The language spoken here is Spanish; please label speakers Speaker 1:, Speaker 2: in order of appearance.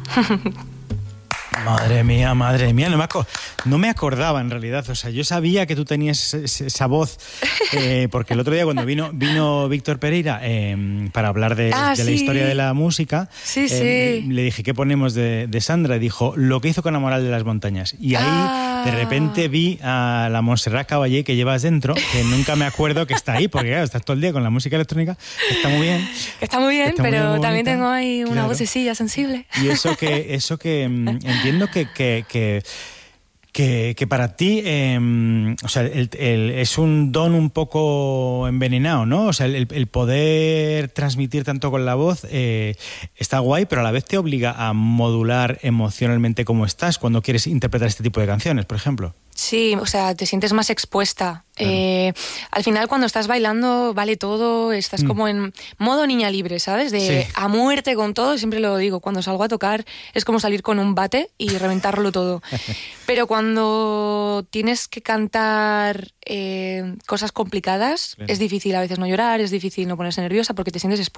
Speaker 1: Madre mía, no me acordaba en realidad, o sea, yo sabía que tú tenías esa voz, porque el otro día cuando vino Víctor Pereira para hablar de la historia de la música, le dije, ¿qué ponemos de Sandra? Y dijo, lo que hizo con Amoral de las Montañas, y ahí de repente vi a la Montserrat Caballé que llevas dentro, que nunca me acuerdo que está ahí, porque claro, estás todo el día con la música electrónica, que está muy bien.
Speaker 2: Está muy bien, pero muy bonita, también tengo ahí una vocecilla sensible.
Speaker 1: Y eso que entiendo que para ti, o sea, es un don un poco envenenado, ¿no? O sea, el poder transmitir tanto con la voz está guay, pero a la vez te obliga a modular emocionalmente cómo estás cuando quieres interpretar este tipo de canciones, por ejemplo.
Speaker 2: Sí, o sea, te sientes más expuesta. Claro. Al final, cuando estás bailando, vale todo, estás como en modo niña libre, ¿sabes? A muerte con todo, siempre lo digo, cuando salgo a tocar es como salir con un bate y reventarlo todo. Pero cuando tienes que cantar cosas complicadas, es difícil a veces no llorar, es difícil no ponerse nerviosa porque te sientes expuesta.